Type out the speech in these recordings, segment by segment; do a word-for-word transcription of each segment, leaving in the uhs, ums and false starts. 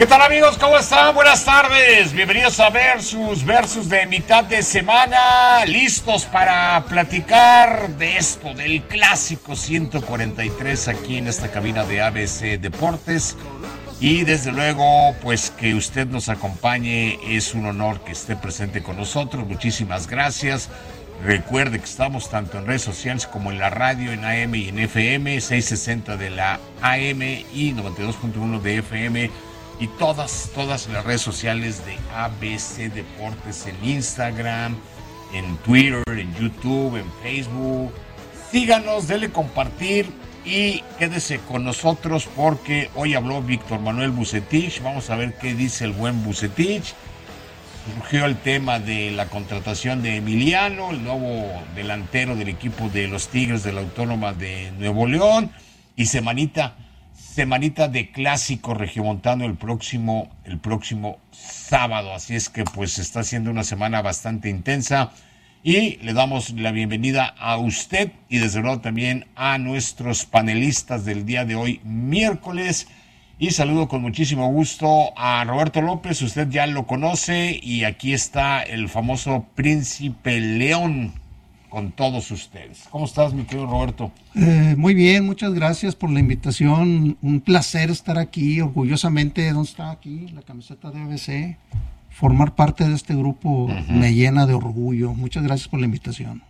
¿Qué tal, amigos? ¿Cómo están? Buenas tardes. Bienvenidos a Versus, Versus de mitad de semana. Listos para platicar de esto, del clásico ciento cuarenta y tres aquí en esta cabina de A B C Deportes. Y desde luego, pues que usted nos acompañe, es un honor que esté presente con nosotros. Muchísimas gracias. Recuerde que estamos tanto en redes sociales como en la radio, en A M y en F M, seiscientos sesenta de la A M y noventa y dos punto uno de F M. Y todas, todas las redes sociales de A B C Deportes, en Instagram, en Twitter, en YouTube, en Facebook. Síganos, denle compartir y quédese con nosotros porque hoy habló Víctor Manuel Vucetich. Vamos a ver qué dice el buen Vucetich. Surgió el tema de la contratación de Emiliano, el nuevo delantero del equipo de los Tigres de la Autónoma de Nuevo León. Y semanita... Semanita de clásico regiomontano el próximo, el próximo sábado. Así es que pues está siendo una semana bastante intensa. Y le damos la bienvenida a usted y desde luego también a nuestros panelistas del día de hoy, miércoles. Y saludo con muchísimo gusto a Roberto López, usted ya lo conoce. Y aquí está el famoso Príncipe León con todos ustedes. ¿Cómo estás, mi querido Roberto? Eh, muy bien, muchas gracias por la invitación. Un placer estar aquí, orgullosamente, ¿dónde está aquí? La camiseta de A B C. Formar parte de este grupo uh-huh. me llena de orgullo. Muchas gracias por la invitación.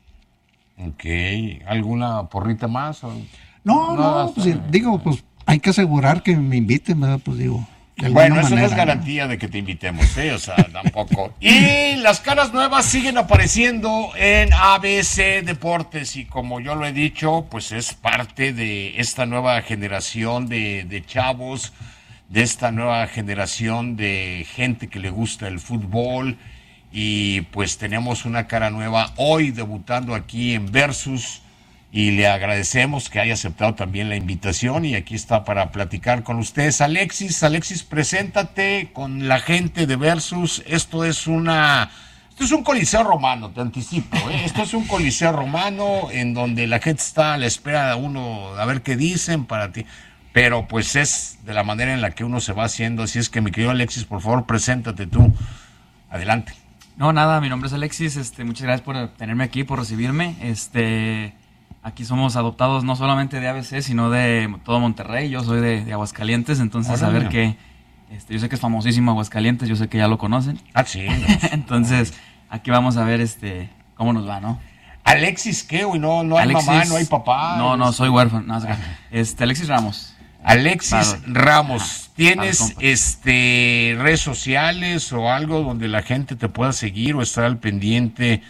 Ok, ¿alguna porrita más? O... No, no, no pues, eh, digo, pues hay que asegurar que me inviten, ¿verdad? Pues digo... Bueno, eso manera, no es garantía ¿no? de que te invitemos, ¿eh? O sea, tampoco. Y las caras nuevas siguen apareciendo en A B C Deportes y como yo lo he dicho, pues es parte de esta nueva generación de, de chavos, de esta nueva generación de gente que le gusta el fútbol y pues tenemos una cara nueva hoy debutando aquí en Versus. Y le agradecemos que haya aceptado también la invitación y aquí está para platicar con ustedes. Alexis, Alexis, preséntate con la gente de Versus. Esto es una, esto es un coliseo romano, te anticipo, ¿eh? Esto es un coliseo romano en donde la gente está a la espera de uno, a ver qué dicen para ti. Pero pues es de la manera en la que uno se va haciendo. Así es que mi querido Alexis, por favor, preséntate tú. Adelante. No, nada, mi nombre es Alexis. Este, muchas gracias por tenerme aquí, por recibirme. Este... Aquí somos adoptados no solamente de A B C, sino de todo Monterrey. Yo soy de, de Aguascalientes, entonces a ver qué... Este, yo sé que es famosísimo Aguascalientes, yo sé que ya lo conocen. Ah, sí. No. Entonces, aquí vamos a ver este cómo nos va, ¿no? Alexis, ¿qué? Uy, no, no hay Alexis, mamá, no hay papá. No, no, soy huérfano. No, este, Alexis Ramos. Alexis claro. Ramos. Ajá. ¿Tienes este redes sociales o algo donde la gente te pueda seguir o estar al pendiente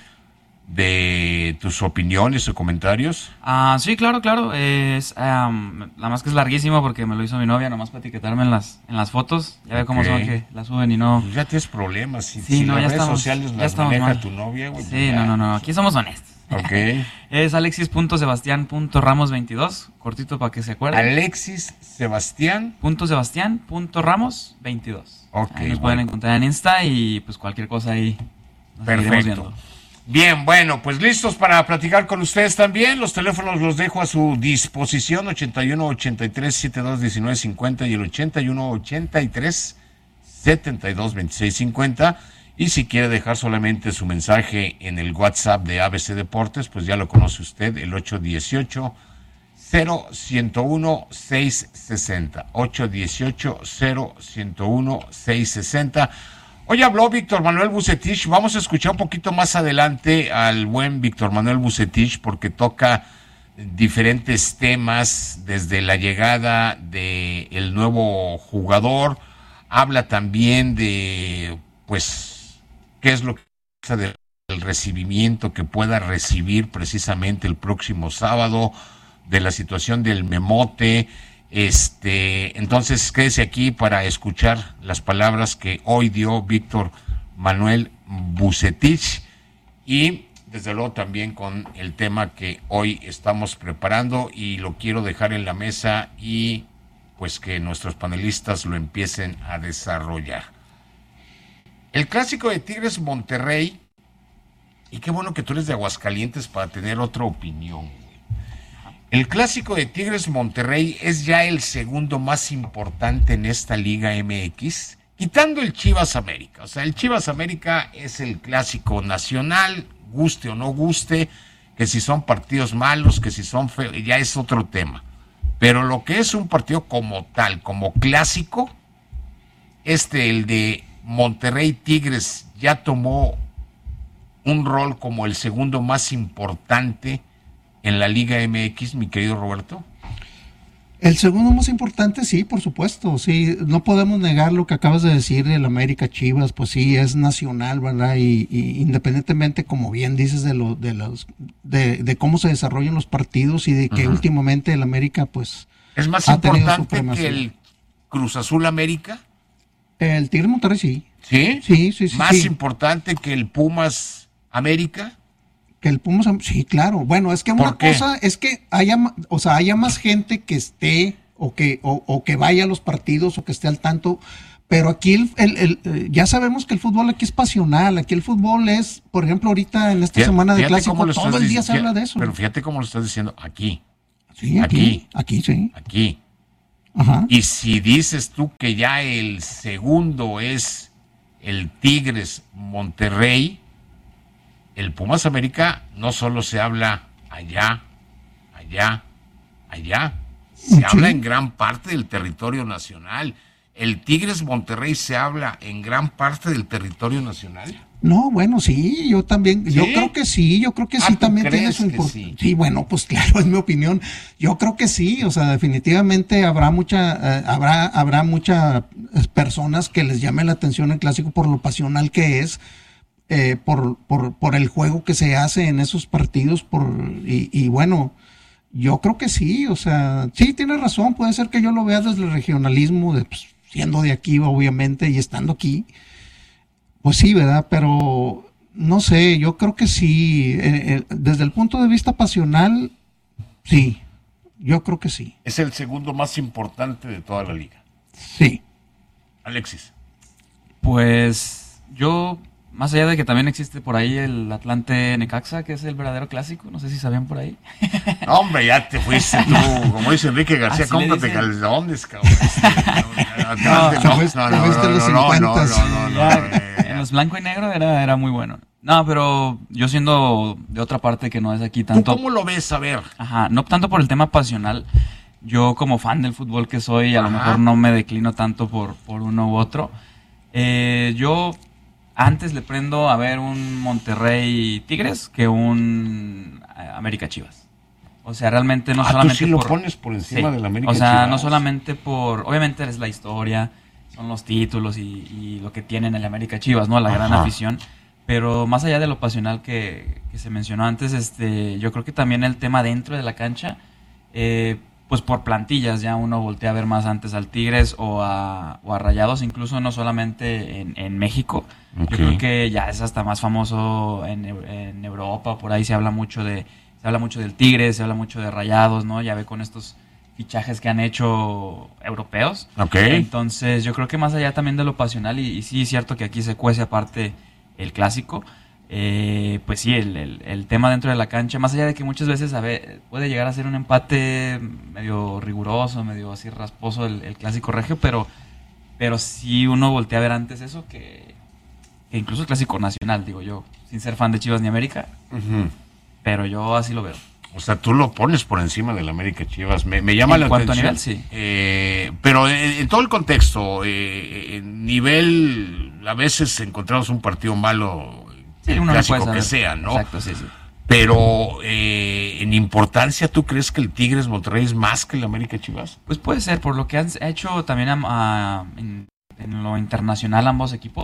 de tus opiniones o comentarios? Ah, sí, claro, claro. Es, um, la más que es larguísimo porque me lo hizo mi novia, nomás para etiquetarme en las en las fotos. Ya ve cómo okay. son que la suben y no... Pues ya tienes problemas. Si, sí, si no, las ya redes estamos, sociales ya las maneja mal. tu novia, güey. Sí, no, no, no. Aquí somos honestos. Ok. Es alexis punto sebastián punto ramos veintidós, cortito para que se acuerden. Alexis Sebastián. Punto Sebastián punto Ramos veintidós. Ok. Ahí nos bueno. pueden encontrar en Insta y pues cualquier cosa ahí. Perfecto. Bien, bueno, pues listos para platicar con ustedes también. Los teléfonos los dejo a su disposición, ochenta y uno, ochenta y tres, setenta y dos, diecinueve cincuenta y el ochenta y uno, ochenta y tres, setenta y dos, veintiséis cincuenta. Y si quiere dejar solamente su mensaje en el WhatsApp de A B C Deportes, pues ya lo conoce usted, el ocho uno ocho, cero uno uno, seis seis cero. ocho uno ocho, cero uno uno, seis seis cero. Hoy habló Víctor Manuel Vucetich. Vamos a escuchar un poquito más adelante al buen Víctor Manuel Vucetich porque toca diferentes temas desde la llegada del nuevo jugador. Habla también de, pues, qué es lo que pasa del recibimiento que pueda recibir precisamente el próximo sábado, de la situación del Memote. Este, entonces quédese aquí para escuchar las palabras que hoy dio Víctor Manuel Vucetich y desde luego también con el tema que hoy estamos preparando y lo quiero dejar en la mesa y pues que nuestros panelistas lo empiecen a desarrollar. El clásico de Tigres Monterrey, y qué bueno que tú eres de Aguascalientes para tener otra opinión. El clásico de Tigres Monterrey es ya el segundo más importante en esta Liga M X, quitando el Chivas América. O sea, el Chivas América es el clásico nacional, guste o no guste, que si son partidos malos, que si son feos, ya es otro tema. Pero lo que es un partido como tal, como clásico, este, el de Monterrey Tigres, ya tomó un rol como el segundo más importante en la Liga M X, mi querido Roberto. El segundo más importante, sí, por supuesto, sí, no podemos negar lo que acabas de decir del América Chivas, pues sí, es nacional, ¿verdad? Y, y independientemente, como bien dices, de lo, de los, de, de cómo se desarrollan los partidos y de que uh-huh. últimamente el América, pues, es más importante que el Cruz Azul América. El Tigres Monterrey, sí. ¿Sí? Sí, sí, sí. Más sí. importante que el Pumas América. Que el Pumas, sí, claro. Bueno, es que una cosa es que haya, o sea, haya más gente que esté o que o, o que vaya a los partidos o que esté al tanto, pero aquí el, el, el, ya sabemos que el fútbol aquí es pasional, aquí el fútbol es, por ejemplo, ahorita en esta fíjate, semana de clásico todo el día se habla de eso. Pero fíjate cómo lo estás diciendo, aquí. Sí, aquí, aquí, aquí sí. Aquí. Ajá. Y si dices tú que ya el segundo es el Tigres Monterrey, el Pumas América no solo se habla allá, allá, allá, se sí. habla en gran parte del territorio nacional. ¿El Tigres Monterrey se habla en gran parte del territorio nacional? No, bueno, sí, yo también, ¿Sí? yo creo que sí, yo creo que ah, sí también tiene su importancia. Sí? sí, bueno, pues claro, es mi opinión. Yo creo que sí, o sea, definitivamente habrá mucha, eh, habrá, habrá muchas personas que les llame la atención el clásico por lo pasional que es. Eh, por, por, por el juego que se hace en esos partidos, por y, y bueno, yo creo que sí, o sea, sí, tienes razón, puede ser que yo lo vea desde el regionalismo, de, pues, siendo de aquí, obviamente, y estando aquí, pues sí, ¿verdad? Pero, no sé, yo creo que sí, eh, eh, desde el punto de vista pasional, sí, yo creo que sí. Es el segundo más importante de toda la liga. Sí. Alexis. Pues, yo... Más allá de que también existe por ahí el Atlante Necaxa, que es el verdadero clásico, no sé si sabían por ahí. No, hombre, ya te fuiste tú, como dice Enrique García, cómprate calzones, cabrón. No, no, no, no, en los blanco y negro era, era muy bueno. No, pero yo siendo de otra parte que no es aquí tanto... ¿Tú cómo lo ves? A ver. Ajá, no tanto por el tema pasional. Yo como fan del fútbol que soy, a Ajá. lo mejor no me declino tanto por, por uno u otro. Eh, yo... Antes le prendo a ver un Monterrey Tigres que un América Chivas. O sea, realmente no ah, solamente tú sí por... lo pones por encima sí. del América O sea, Chivas. no solamente por... Obviamente es la historia, son los títulos y, y lo que tienen el América Chivas, ¿no? La Ajá. gran afición. Pero más allá de lo pasional que, que se mencionó antes, este, yo creo que también el tema dentro de la cancha... Eh, pues por plantillas ya uno voltea a ver más antes al Tigres o a, o a Rayados, incluso no solamente en, en México. Okay. Yo creo que ya es hasta más famoso en, en Europa, por ahí se habla mucho de se habla mucho del Tigres, se habla mucho de Rayados, ¿no? Ya ve con estos fichajes que han hecho europeos. Okay. Entonces yo creo que más allá también de lo pasional, y, y sí es cierto que aquí se cuece aparte el clásico, Eh, pues sí, el, el, el tema dentro de la cancha, más allá de que muchas veces a ver, puede llegar a ser un empate medio riguroso, medio así rasposo el, el clásico regio, pero, pero sí uno voltea a ver antes eso que, que incluso el clásico nacional, digo yo, sin ser fan de Chivas ni América, uh-huh. pero yo así lo veo. O sea, tú lo pones por encima del América Chivas, me, me llama en la cuanto atención. A nivel, sí. Eh, pero en, en todo el contexto, eh, en nivel, a veces encontramos un partido malo... Sí, el clásico no que sea, ¿no? Exacto, sí, sí. Pero eh, en importancia, ¿tú crees que el Tigres Monterrey es más que el América Chivas? Pues puede ser, por lo que han hecho también a, a, en, en lo internacional ambos equipos.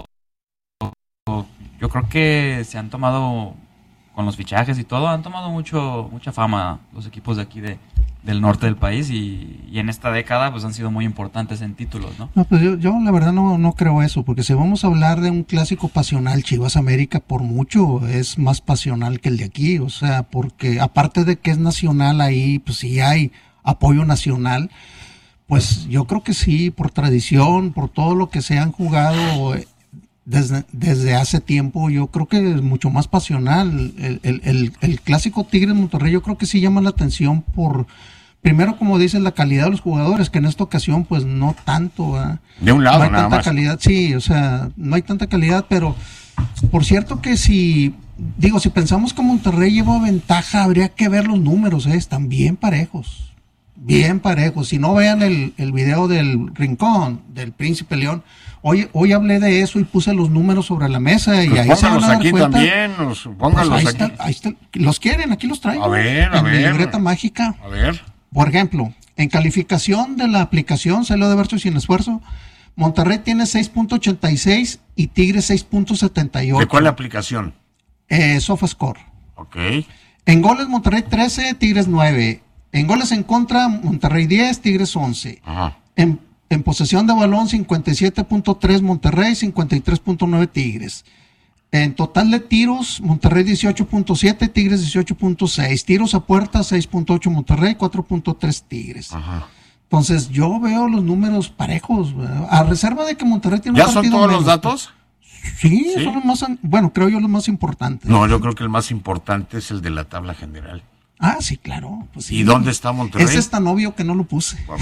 Yo creo que se han tomado, con los fichajes y todo, han tomado mucho mucha fama los equipos de aquí de, del norte del país y, y en esta década pues han sido muy importantes en títulos, ¿no? No, pues yo, yo la verdad no, no creo eso, porque si vamos a hablar de un clásico pasional, Chivas América por mucho es más pasional que el de aquí, o sea, porque aparte de que es nacional ahí, pues sí hay apoyo nacional, pues yo creo que sí, por tradición, por todo lo que se han jugado desde, desde hace tiempo. Yo creo que es mucho más pasional. El, el, el, el clásico Tigres Monterrey, yo creo que sí llama la atención por, primero, como dices, la calidad de los jugadores, que en esta ocasión, pues no tanto. ¿verdad? De un lado, no hay nada tanta más. calidad, sí, o sea, no hay tanta calidad, pero por cierto que si, digo, si pensamos que Monterrey lleva ventaja, habría que ver los números, ¿eh? Están bien parejos, bien parejos. Si no, vean el, el video del Rincón, del Príncipe León. Hoy, hoy hablé de eso y puse los números sobre la mesa y Pues ahí se van a dar aquí cuenta. también, los, póngalos Pues ahí aquí. está, ahí está. Los quieren, aquí los traigo. A ver, a en mi ver. libreta mágica. A ver. Por ejemplo, en calificación de la aplicación Celo de Verso Sin Esfuerzo, Monterrey tiene seis punto ochenta y seis y Tigres seis punto setenta y ocho. ¿De cuál aplicación? Eh, SofaScore. Ok. En goles, Monterrey trece, Tigres nueve. En goles en contra, Monterrey diez, Tigres once. Ajá. En, en posesión de balón, cincuenta y siete punto tres Monterrey, cincuenta y tres punto nueve Tigres. En total de tiros, Monterrey dieciocho punto siete, Tigres dieciocho punto seis. Tiros a puerta, seis punto ocho Monterrey, cuatro punto tres Tigres. Ajá. Entonces, yo veo los números parejos, ¿verdad? A reserva de que Monterrey tiene ¿Ya un son partido todos menos. los datos? Sí, ¿Sí? son los más, bueno, creo yo los más importantes. No, yo creo que el más importante es el de la tabla general. Ah, sí, claro. Pues sí. ¿Y dónde está Monterrey? Ese es tan obvio que no lo puse. O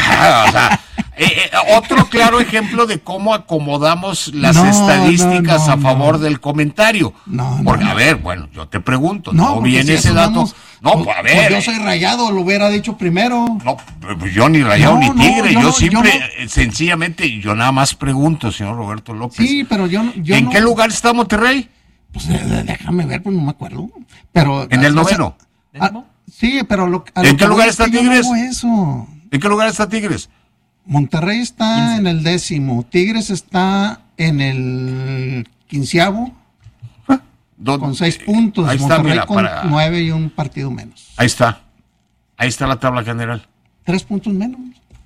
sea, eh, eh, otro claro ejemplo de cómo acomodamos las No, estadísticas no, no, a favor no. del comentario. No, no, Porque, no. a ver, bueno, yo te pregunto, No, ¿no, porque viene si ese eso dato? vamos, No, pues, pues a ver. pues yo soy Rayado, lo hubiera dicho primero. No, pues yo ni Rayado No, ni no, Tigre, yo yo no, siempre, yo no. eh, sencillamente, yo nada más pregunto, señor Roberto López. Sí, pero yo, no- yo ¿En no- qué lugar está Monterrey? Pues eh, eh, déjame ver, pues no me acuerdo. Pero, En el o sea, noveno. ah, sí, pero lo, a ¿En lo qué que lugar voy es está que yo no Tigres? hago eso. ¿En qué lugar está Tigres? Monterrey está quince. en el décimo, Tigres está en el quinceavo ¿Dónde? con seis puntos, Ahí está, Monterrey mira, con para- nueve y un partido menos. Ahí está. Ahí está la tabla general. Tres puntos menos.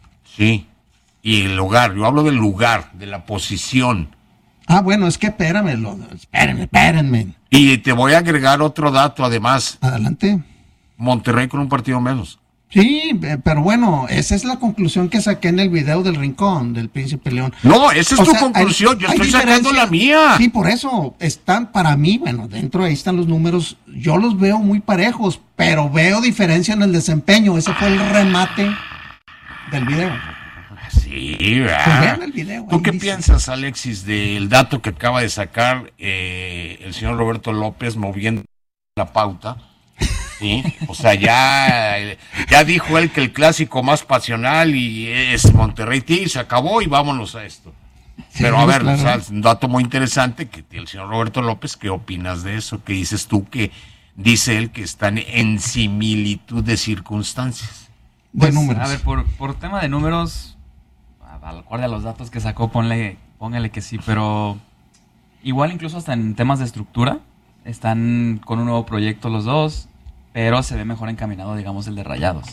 Sí. Y el lugar, yo hablo del lugar, de la posición. Ah, bueno, es que espérame, lo, espérenme, espérenme. Y te voy a agregar otro dato, además. Adelante. Monterrey con un partido menos. Sí, eh, pero bueno, esa es la conclusión que saqué en el video del Rincón, del Príncipe León. No, esa es O tu sea, conclusión. hay- Yo hay estoy sacando diferencia. la mía. Sí, por eso están para mí, bueno, dentro ahí están los números. Yo los veo muy parejos, pero veo diferencia en el desempeño. Ese fue el remate del video. Sí, Pues ¿verdad? vean el video. ¿Tú ahí qué dice. piensas, Alexis, del dato que acaba de sacar eh, el señor Roberto López moviendo la pauta? Sí, o sea, ya, ya dijo él que el clásico más pasional y es Monterrey Tigres, se acabó y vámonos a esto. Sí, Pero a ver, claro. o sea, es un dato muy interesante que el señor Roberto López, ¿qué opinas de eso? ¿Qué dices tú que dice él que están en similitud de circunstancias? De Pues, números. A ver, por, por tema de números, a- al acorde a los datos que sacó, ponle, póngale que sí, pero igual incluso hasta en temas de estructura, están con un nuevo proyecto los dos, pero se ve mejor encaminado, digamos, el de Rayados.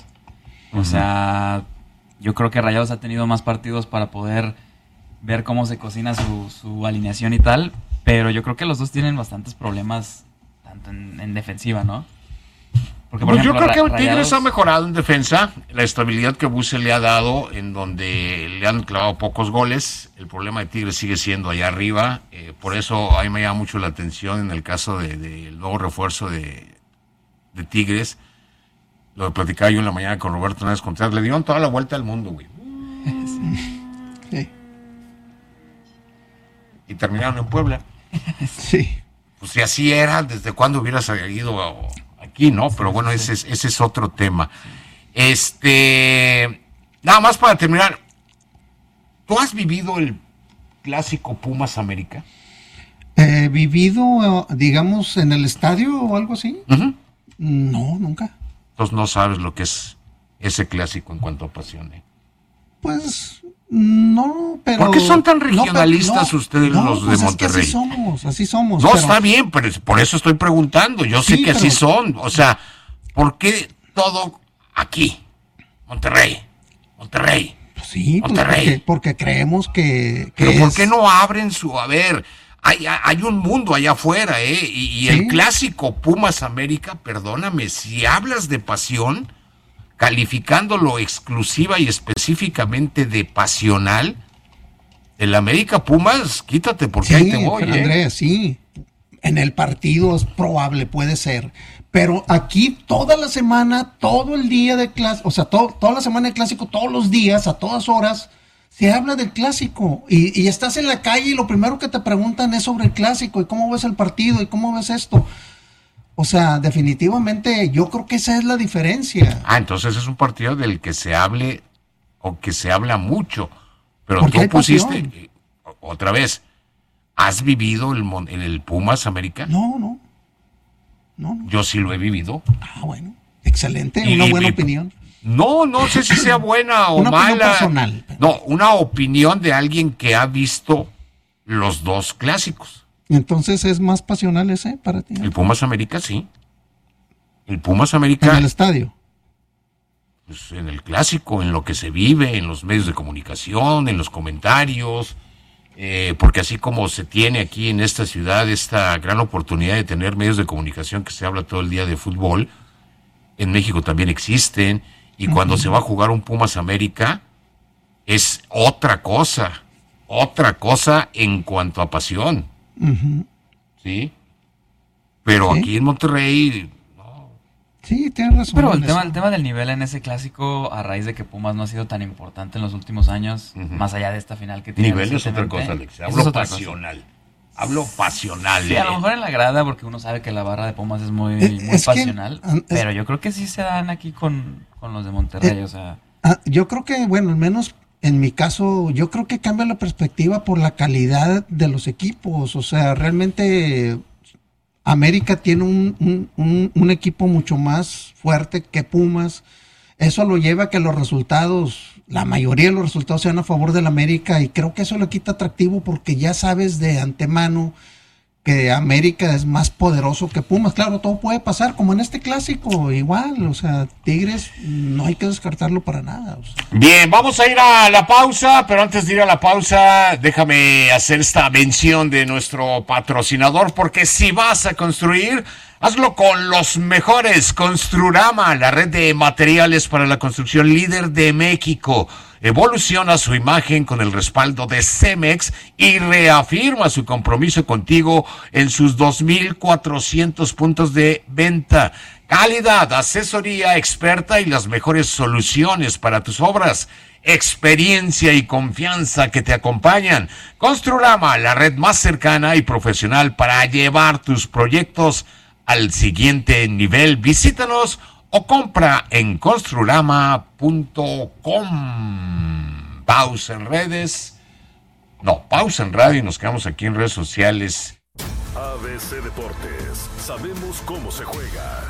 O sea, yo creo que Rayados ha tenido más partidos para poder ver cómo se cocina su, su alineación y tal, pero yo creo que los dos tienen bastantes problemas, tanto en, en defensiva, ¿no? Porque, por Pues yo ejemplo, creo que Ra- Tigres Rayados- ha mejorado en defensa, la estabilidad que Buse le ha dado, en donde le han clavado pocos goles. El problema de Tigres sigue siendo allá arriba, eh, por eso a mí me llama mucho la atención en el caso del de, del nuevo refuerzo de, de Tigres. Lo platicaba yo en la mañana con Roberto Hernández Contreras, le dieron toda la vuelta al mundo, güey. Sí. Y terminaron en Puebla. Sí. Pues si así era, ¿desde cuándo hubieras ido a- aquí, no? Pero bueno, ese es, ese es otro tema. Este, nada más para terminar, ¿tú has vivido el clásico Pumas América? Eh, ¿Vivido, eh, digamos, en el estadio o algo así? Uh-huh. No, nunca. Entonces no sabes lo que es ese clásico en cuanto a pasión, ¿eh? Pues no, pero... ¿Por qué son tan no, pero- regionalistas ustedes los de pues Monterrey? Es que así somos, así somos. No, pero- está bien, pero es- por eso estoy preguntando. Yo sé Sí, que así pero- son. O sea, ¿por qué todo aquí? Monterrey, Monterrey. Pues sí, pues Monterrey. porque, porque creemos que, que Pero ¿por es- qué no abren su... A ver, hay, hay un mundo allá afuera, ¿eh? Y, y el Sí. clásico Pumas América, perdóname, si hablas de pasión, calificándolo exclusiva y específicamente de pasional, El América Pumas, quítate porque sí, ahí te voy, pero ¿eh? Andrés, sí. En el partido es probable, puede ser. Pero aquí toda la semana, todo el día de clase, o sea, todo, toda la semana de clásico, todos los días, a todas horas, se habla del clásico. Y, y estás en la calle y lo primero que te preguntan es sobre el clásico y cómo ves el partido y cómo ves esto. O sea, definitivamente yo creo que esa es la diferencia. Ah, entonces es un partido del que se hable o que se habla mucho. Pero Porque tú hay pusiste, pasión. eh, otra vez, ¿has vivido el, Mon- en el Pumas América? No, no. No, no. Yo sí lo he vivido. Ah, bueno. Excelente, Y- una y- buena y- opinión. No, no sé si sea buena o Una opinión mala. personal. No, una opinión de alguien que ha visto los dos clásicos. Entonces es más pasional ese para ti. El Pumas América, sí. El Pumas En América, el estadio. pues, en el clásico, en lo que se vive, en los medios de comunicación, en los comentarios, eh, porque así como se tiene aquí en esta ciudad esta gran oportunidad de tener medios de comunicación que se habla todo el día de fútbol, en México también existen, y cuando se va a jugar un Pumas América, es otra cosa, otra cosa en cuanto a pasión, Ujú. ¿sí? Pero Sí. aquí en Monterrey, Sí, tienes razón. Pero el en tema, eso. el tema del nivel en ese clásico, a raíz de que Pumas no ha sido tan importante en los últimos años, Ujú. más allá de esta final que tiene nivel es otra recientemente, cosa, Alex, eso hablo es otra cosa. pasional, hablo pasional. Sí, a lo eh. mejor en la grada, porque uno sabe que la barra de Pumas es muy, Eh, muy es que, pasional, ah, es- pero yo creo que sí se dan aquí con, con los de Monterrey, Eh, o sea... Ah, yo creo que, bueno, al menos en mi caso, yo creo que cambia la perspectiva por la calidad de los equipos. O sea, realmente América tiene un, un, un, un equipo mucho más fuerte que Pumas. Eso lo lleva a que los resultados, la mayoría de los resultados sean a favor del América, y creo que eso le quita atractivo porque ya sabes de antemano que América es más poderoso que Pumas. Claro, todo puede pasar, como en este clásico, igual, o sea, Tigres no hay que descartarlo para nada. O sea. Bien, vamos a ir a la pausa, pero antes de ir a la pausa, déjame hacer esta mención de nuestro patrocinador, porque si vas a construir, hazlo con los mejores. Construrama, la red de materiales para la construcción líder de México. Evoluciona su imagen con el respaldo de Cemex y reafirma su compromiso contigo en sus dos mil cuatrocientos puntos de venta. Calidad, asesoría experta y las mejores soluciones para tus obras. Experiencia y confianza que te acompañan. Construrama, la red más cercana y profesional para llevar tus proyectos al siguiente nivel. Visítanos o compra en construrama punto com. Pausa en redes. No, pausa en radio y nos quedamos aquí en redes sociales. A B C Deportes, sabemos cómo se juega.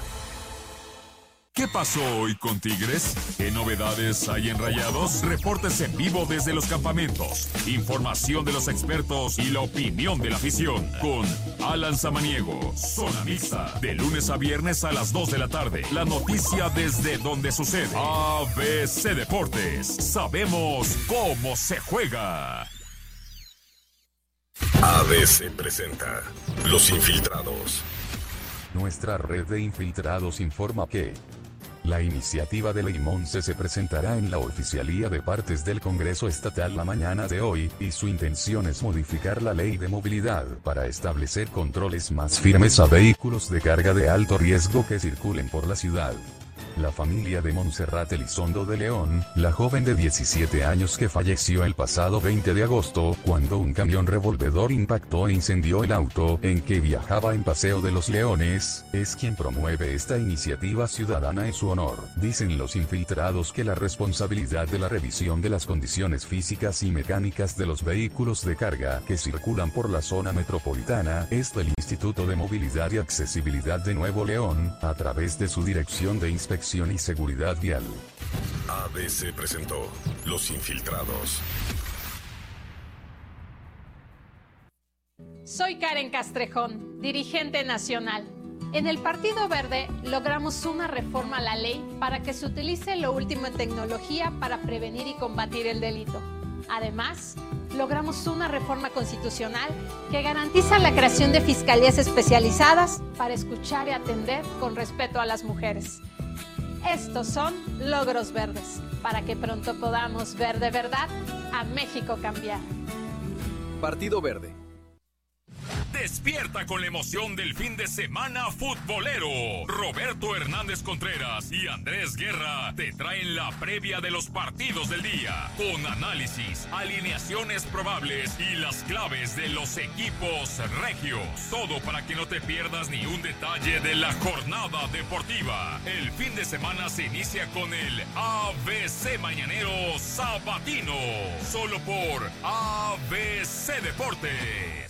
¿Qué pasó hoy con Tigres? ¿Qué novedades hay en Rayados? Reportes en vivo desde los campamentos, información de los expertos y la opinión de la afición. Con Alan Samaniego, Zona Mixta, de lunes a viernes a las dos de la tarde. La noticia desde donde sucede. A B C Deportes, sabemos cómo se juega. A B C presenta Los Infiltrados. Nuestra red de infiltrados informa que la iniciativa de Ley Monse se presentará en la Oficialía de Partes del Congreso Estatal la mañana de hoy, y su intención es modificar la Ley de Movilidad para establecer controles más firmes a vehículos de carga de alto riesgo que circulen por la ciudad. La familia de Montserrat Elizondo de León, la joven de diecisiete años que falleció el pasado veinte de agosto, cuando un camión revolvedor impactó e incendió el auto en que viajaba en Paseo de los Leones, es quien promueve esta iniciativa ciudadana en su honor. Dicen los infiltrados que la responsabilidad de la revisión de las condiciones físicas y mecánicas de los vehículos de carga que circulan por la zona metropolitana es del Instituto de Movilidad y Accesibilidad de Nuevo León, a través de su Dirección de Inspección y Seguridad Vial. A B C presentó Los Infiltrados. Soy Karen Castrejón, dirigente nacional. En el Partido Verde logramos una reforma a la ley para que se utilice lo último en tecnología para prevenir y combatir el delito. Además, logramos una reforma constitucional que garantiza la creación de fiscalías especializadas para escuchar y atender con respeto a las mujeres. Estos son logros verdes, para que pronto podamos ver de verdad a México cambiar. Partido Verde. Despierta con la emoción del fin de semana futbolero. Roberto Hernández Contreras y Andrés Guerra te traen la previa de los partidos del día, con análisis, alineaciones probables y las claves de los equipos regios. Todo para que no te pierdas ni un detalle de la jornada deportiva. El fin de semana se inicia con el A B C Mañanero Sabatino, solo por A B C Deportes.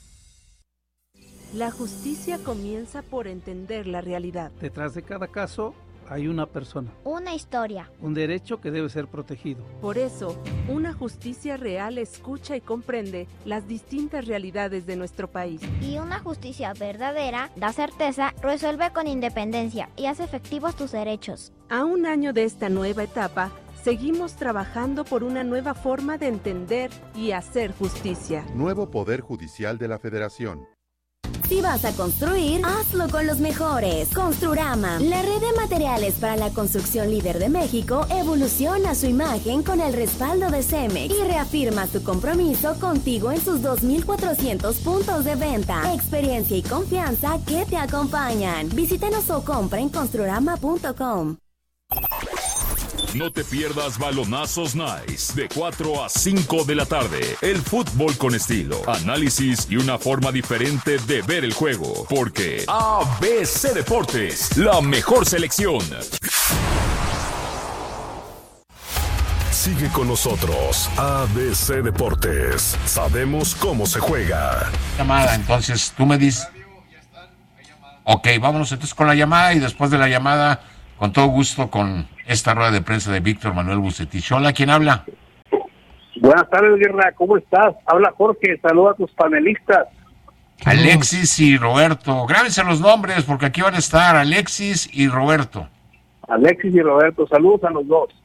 La justicia comienza por entender la realidad. Detrás de cada caso hay una persona. Una historia. Un derecho que debe ser protegido. Por eso, una justicia real escucha y comprende las distintas realidades de nuestro país. Y una justicia verdadera da certeza, resuelve con independencia y hace efectivos tus derechos. A un año de esta nueva etapa, seguimos trabajando por una nueva forma de entender y hacer justicia. Nuevo Poder Judicial de la Federación. Si vas a construir, hazlo con los mejores. Construrama, la red de materiales para la construcción líder de México, evoluciona su imagen con el respaldo de Cemex y reafirma su compromiso contigo en sus dos mil cuatrocientos puntos de venta. Experiencia y confianza que te acompañan. Visítanos o compra en construrama punto com. No te pierdas Balonazos Nice de cuatro a cinco de la tarde. El fútbol con estilo, análisis y una forma diferente de ver el juego. Porque A B C Deportes, la mejor selección. Sigue con nosotros, A B C Deportes. Sabemos cómo se juega. Llamada, entonces tú me dices. Ok, vámonos entonces con la llamada y después de la llamada, con todo gusto, con esta rueda de prensa de Víctor Manuel Bucetich. Hola, ¿quién habla? Buenas tardes, Guerra, ¿cómo estás? Habla Jorge, saluda a tus panelistas. Alexis y Roberto. Grábense los nombres porque aquí van a estar Alexis y Roberto. Alexis y Roberto, saludos a los dos.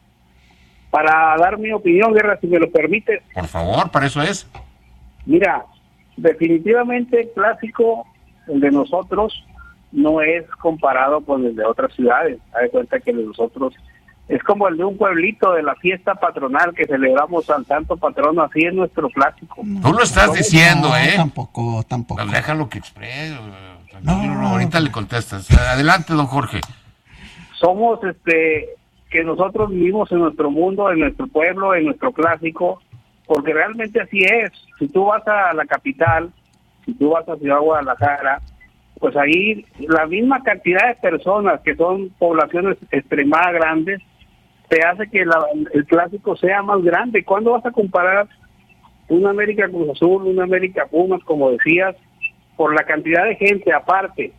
Para dar mi opinión, Guerra, si me lo permites. Por favor, para eso es. Mira, definitivamente el clásico, el de nosotros, no es comparado con el de otras ciudades. Haz de cuenta que el de nosotros es como el de un pueblito de la fiesta patronal que celebramos al santo patrono, así es nuestro clásico. Tú lo estás no, diciendo, no, ¿eh? Tampoco, tampoco. Pues déjalo que exprese. No, ahorita le contestas. Adelante, don Jorge. Somos, este, que nosotros vivimos en nuestro mundo, en nuestro pueblo, en nuestro clásico, porque realmente así es. Si tú vas a la capital, si tú vas a Ciudad Guadalajara, pues ahí la misma cantidad de personas que son poblaciones extremadamente grandes, te hace que la, el clásico sea más grande. ¿Cuándo vas a comparar una América Cruz Azul, una América Pumas, como decías, por la cantidad de gente? Aparte,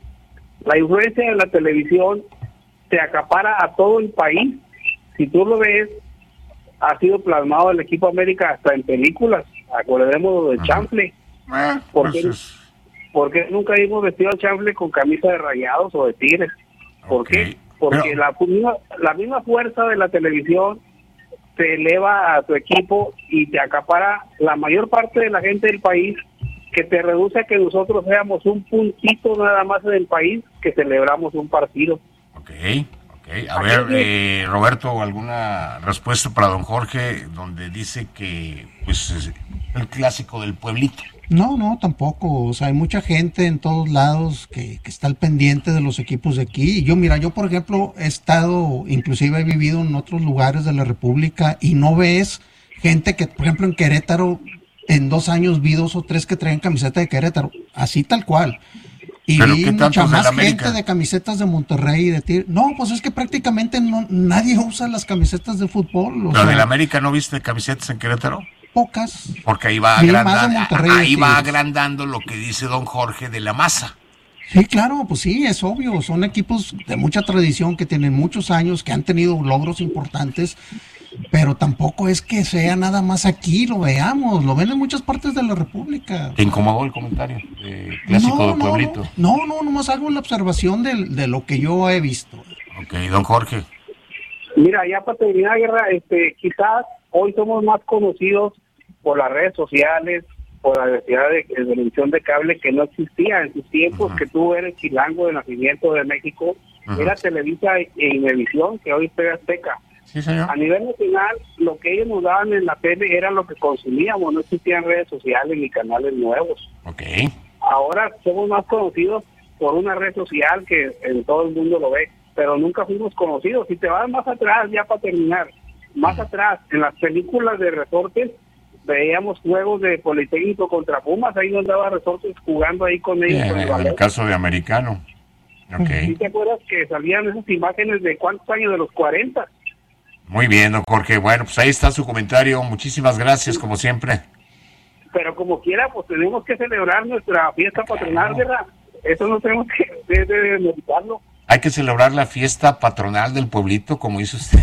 la influencia de la televisión te acapara a todo el país. Si tú lo ves, ha sido plasmado el equipo América hasta en películas. Acordémonos de Chanfle. ¿Por qué, ¿Por qué nunca hemos vestido al Chanfle con camisa de Rayados o de Tigres? ¿Por okay. qué? Porque Pero... la, misma, la misma fuerza de la televisión te eleva a tu equipo y te acapara la mayor parte de la gente del país, que te reduce a que nosotros seamos un puntito nada más en el país que celebramos un partido. Ok, ok. A ver, eh, Roberto, ¿alguna respuesta para don Jorge donde dice que pues es el clásico del pueblito? No, no, tampoco. O sea, hay mucha gente en todos lados que, que está al pendiente de los equipos de aquí. Y yo, mira, yo por ejemplo he estado, inclusive he vivido en otros lugares de la República y no ves gente que, por ejemplo, en Querétaro, en dos años vi dos o tres que traen camiseta de Querétaro, así tal cual. Y ¿Pero vi mucha más gente de camisetas de Monterrey y de Tigres. No, pues es que prácticamente no, nadie usa las camisetas de fútbol. ¿Pero del América no viste camisetas en Querétaro? Pocas. Porque ahí va agrandando, ahí va agrandando lo que dice don Jorge de la masa. Sí, claro, pues sí, es obvio. Son equipos de mucha tradición que tienen muchos años, que han tenido logros importantes, pero tampoco es que sea nada más aquí, lo veamos, lo ven en muchas partes de la República. ¿Te incomodó el comentario? Eh, clásico no, del no, pueblito. No, no, no, nomás hago la observación de, de lo que yo he visto. Ok, don Jorge. Mira, ya para terminar, Guerra, este, quizás hoy somos más conocidos por las redes sociales, por la diversidad de, de televisión de cable que no existía en sus tiempos. Uh-huh. Que tú eres chilango de nacimiento de México, uh-huh. Era Televisa e Imevisión, que hoy es T V Azteca. Sí, señor. A nivel nacional, lo que ellos nos daban en la tele era lo que consumíamos, no existían redes sociales ni canales nuevos. Ok. Ahora somos más conocidos por una red social que en todo el mundo lo ve, pero nunca fuimos conocidos. Si te vas más atrás, ya para terminar, más uh-huh. atrás, en las películas de resortes, veíamos juegos de Politécnico contra Pumas, ahí nos daba resortes jugando ahí con ellos. Yeah, con el, el caso de Americano. Okay. ¿Sí te acuerdas que salían esas imágenes de cuántos años, de los cuarenta? Muy bien, don Jorge. Bueno, pues ahí está su comentario. Muchísimas gracias, como siempre. Pero como quiera, pues tenemos que celebrar nuestra fiesta patronal, ¿verdad? Eso no tenemos que de, de, de meditarlo. Hay que celebrar la fiesta patronal del pueblito, como hizo usted.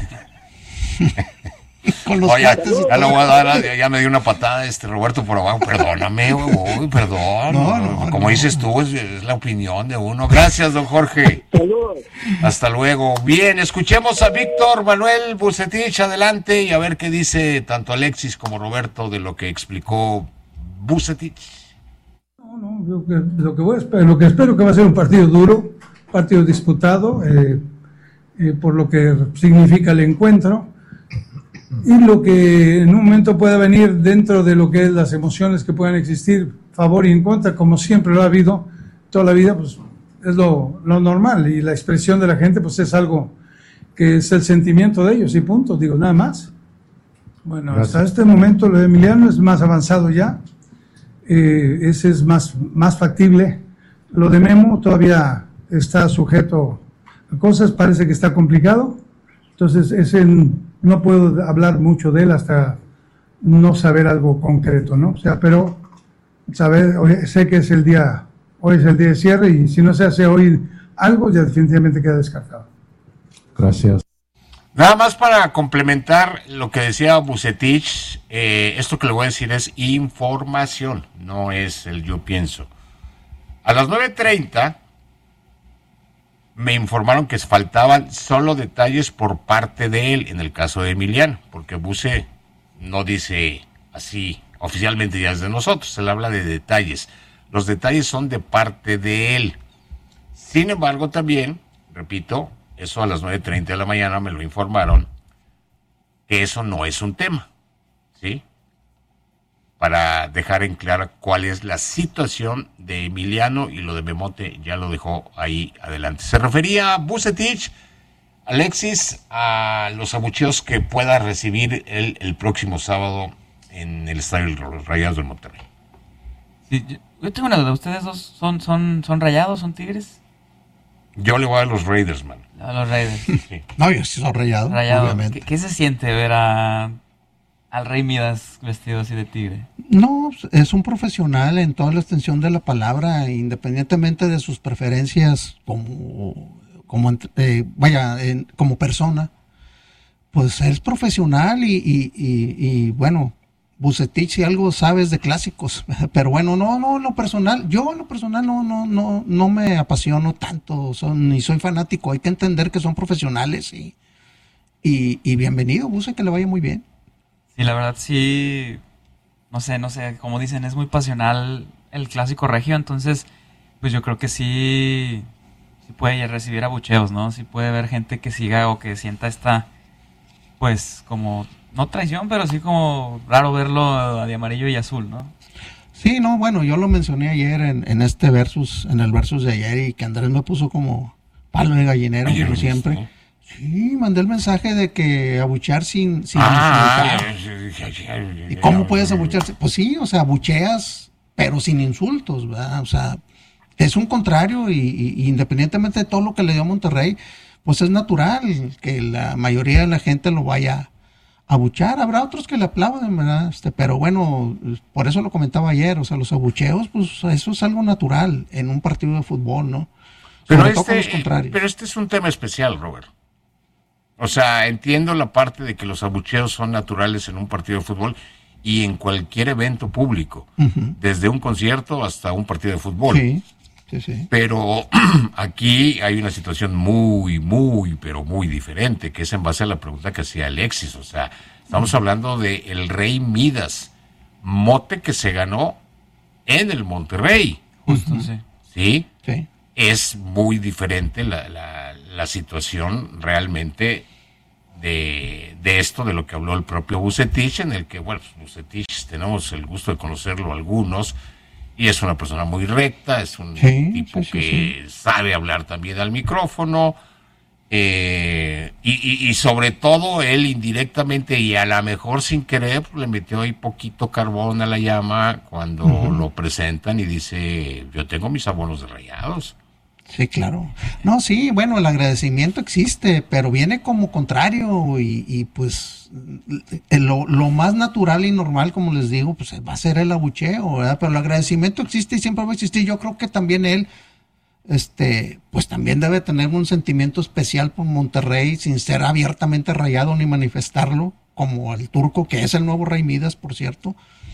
Con los Oye, ya, ya lo voy a dar, ya, ya me dio una patada este Roberto por abajo. Perdóname, uy, perdón. No, no, como no, dices tú, es, es la opinión de uno. Gracias, don Jorge. Saludos. Hasta luego. Bien, escuchemos a Víctor Manuel Vucetich, adelante, y a ver qué dice tanto Alexis como Roberto de lo que explicó Vucetich. No, no, lo que, lo que, voy a, lo que espero que va a ser un partido duro, partido disputado, eh, eh, por lo que significa el encuentro. Y lo que en un momento pueda venir dentro de lo que es las emociones que puedan existir, favor y en contra, como siempre lo ha habido toda la vida, pues es lo, lo normal, y la expresión de la gente pues es algo que es el sentimiento de ellos y punto, digo, nada más. Bueno, Gracias. Hasta este momento lo de Emiliano es más avanzado ya, eh, ese es más, más factible. Lo de Memo todavía está sujeto a cosas, parece que está complicado, entonces ese no puedo hablar mucho de él hasta no saber algo concreto, ¿no? O sea, pero saber, sé que es el día, hoy es el día de cierre, y si no se hace hoy algo, ya definitivamente queda descartado. Gracias. Nada más para complementar lo que decía Vucetich, eh, esto que le voy a decir es información, no es el yo pienso. A las nueve treinta me informaron que faltaban solo detalles por parte de él en el caso de Emiliano, porque Buce no dice así oficialmente ya es de nosotros, él habla de detalles. Los detalles son de parte de él. Sin embargo, también, repito, eso a las nueve treinta de la mañana me lo informaron, que eso no es un tema, ¿sí? Para dejar en claro cuál es la situación de Emiliano, y lo de Memote ya lo dejó ahí adelante. Se refería a Vucetich, Alexis, a los abucheos que pueda recibir él el próximo sábado en el estadio de los Rayados del Monterrey. Sí, yo, yo tengo una duda, ¿ustedes dos son, son, son Rayados, son Tigres? Yo le voy a los Raiders, man. A los Raiders. Sí. No, yo sí soy Rayado, Rayado. obviamente. ¿Qué, ¿Qué se siente ver a... al Rey Midas vestido así de tigre? No, es un profesional en toda la extensión de la palabra, independientemente de sus preferencias como, como eh, vaya, en, como persona. Pues es profesional y, y, y, y bueno, Vucetich, si algo sabes de clásicos, pero bueno, no, no, en lo personal, yo en lo personal no, no, no, no me apasiono tanto, son, ni soy fanático, hay que entender que son profesionales y, y, y bienvenido, Buce, que le vaya muy bien. Sí, la verdad sí, no sé, no sé, como dicen, es muy pasional el clásico regio, entonces pues yo creo que sí, sí puede recibir abucheos, ¿no? Sí puede haber gente que siga o que sienta esta, pues como, no traición, pero sí como raro verlo de amarillo y azul, ¿no? Sí, no, bueno, yo lo mencioné ayer en, en este versus, en el versus de ayer, y que Andrés me puso como palo de gallinero, como siempre. ¿Sí? Sí, mandé el mensaje de que abuchear sin... sin ah, ¿Y cómo puedes abuchearse? Pues sí, o sea, abucheas, pero sin insultos, ¿verdad? O sea, es un contrario, y, y independientemente de todo lo que le dio a Monterrey, pues es natural que la mayoría de la gente lo vaya a abuchear. Habrá otros que le aplauden, ¿verdad? Este, pero bueno, por eso lo comentaba ayer, o sea, los abucheos, pues eso es algo natural en un partido de fútbol, ¿no? Pero este, pero este es un tema especial, Robert. O sea, entiendo la parte de que los abucheos son naturales en un partido de fútbol y en cualquier evento público, uh-huh. desde un concierto hasta un partido de fútbol. Sí, sí, sí. Pero aquí hay una situación muy, muy, pero muy diferente, que es en base a la pregunta que hacía Alexis. O sea, estamos uh-huh. hablando de el Rey Midas, mote que se ganó en el Monterrey. Justo, uh-huh. sí. ¿Sí? Sí. Es muy diferente la, la, la situación realmente de, de esto, de lo que habló el propio Vucetich, en el que, bueno, pues, Vucetich tenemos el gusto de conocerlo algunos, y es una persona muy recta, es un sí, tipo sí, sí, que sí. sabe hablar también al micrófono, eh, y, y, y sobre todo él indirectamente y a lo mejor sin querer pues, le metió ahí poquito carbón a la llama cuando uh-huh. lo presentan y dice, yo tengo mis abonos de Rayados. Sí, claro. No, sí, bueno, el agradecimiento existe, pero viene como contrario y, y pues lo, lo más natural y normal, como les digo, pues va a ser el abucheo, ¿verdad? Pero el agradecimiento existe y siempre va a existir. Yo creo que también él, este, pues también debe tener un sentimiento especial por Monterrey, sin ser abiertamente rayado ni manifestarlo, como el Turco, que es el nuevo Rey Midas, por cierto.